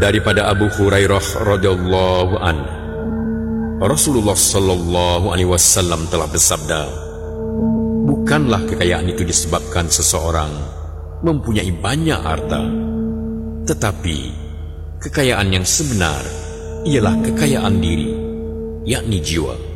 Daripada Abu Hurairah radhiyallahu anhu, Rasulullah sallallahu alaihi wasallam telah bersabda, bukanlah kekayaan itu disebabkan seseorang mempunyai banyak harta, tetapi kekayaan yang sebenar ialah kekayaan diri, yakni jiwa.